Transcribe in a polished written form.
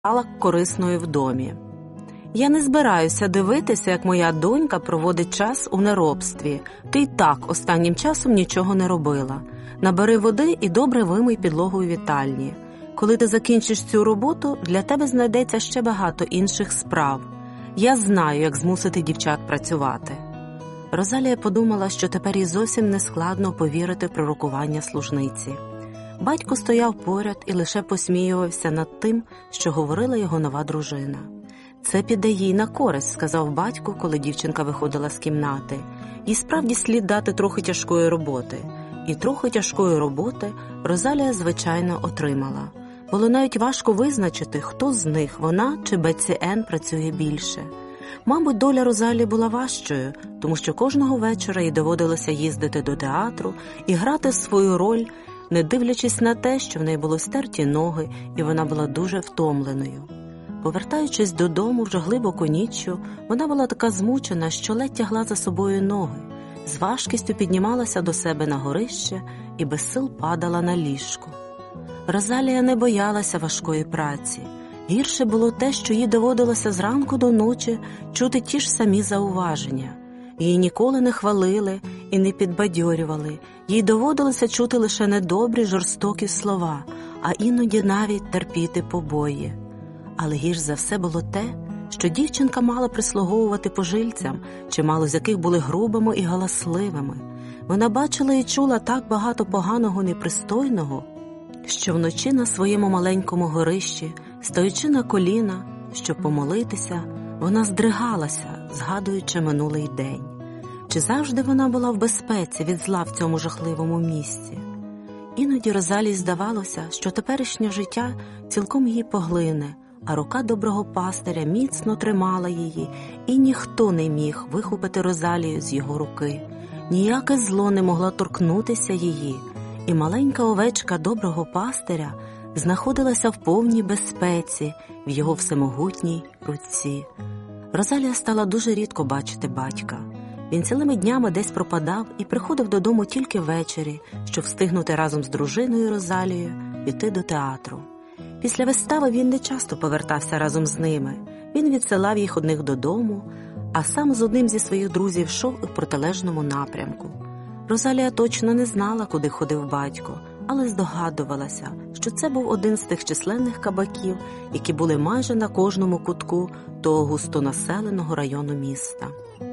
стала корисною в домі. Я не збираюся дивитися, як моя донька проводить час у неробстві. Ти й так останнім часом нічого не робила. Набери води і добре вимий підлогу у вітальні. Коли ти закінчиш цю роботу, для тебе знайдеться ще багато інших справ. Я знаю, як змусити дівчат працювати. Розалія подумала, що тепер їй зовсім не складно повірити в пророкування служниці. Батько стояв поряд і лише посміювався над тим, що говорила його нова дружина. «Це піде їй на користь», – сказав батько, коли дівчинка виходила з кімнати. «Їй справді слід дати трохи тяжкої роботи». І трохи тяжкої роботи Розалія, звичайно, отримала. Було навіть важко визначити, хто з них, вона чи Бетсі Енн, працює більше. Мабуть, доля Розалії була важчою, тому що кожного вечора їй доводилося їздити до театру і грати свою роль, не дивлячись на те, що в неї були стерті ноги, і вона була дуже втомленою. Повертаючись додому вже глибоко ніччю, вона була така змучена, що ледь тягла за собою ноги, з важкістю піднімалася до себе на горище і без сил падала на ліжко. Розалія не боялася важкої праці. Гірше було те, що їй доводилося зранку до ночі чути ті ж самі зауваження. Її ніколи не хвалили і не підбадьорювали. Їй доводилося чути лише недобрі, жорстокі слова, а іноді навіть терпіти побої. Але гірш за все було те, що дівчинка мала прислуговувати пожильцям, чимало з яких були грубими і галасливими. Вона бачила і чула так багато поганого, непристойного, що вночі на своєму маленькому горищі, стоячи на коліна, щоб помолитися, вона здригалася, згадуючи минулий день. Чи завжди вона була в безпеці від зла в цьому жахливому місці? Іноді Розалії здавалося, що теперішнє життя цілком її поглине, а рука доброго пастиря міцно тримала її, і ніхто не міг вихопити Розалію з його руки. Ніяке зло не могло торкнутися її, і маленька овечка доброго пастиря знаходилася в повній безпеці в його всемогутній руці. Розалія стала дуже рідко бачити батька. Він цілими днями десь пропадав і приходив додому тільки ввечері, щоб встигнути разом з дружиною Розалією піти до театру. Після вистави він не часто повертався разом з ними. Він відсилав їх одних додому, а сам з одним зі своїх друзів йшов у протилежному напрямку. Розалія точно не знала, куди ходив батько, але здогадувалася, що це був один з тих численних кабаків, які були майже на кожному кутку того густонаселеного району міста.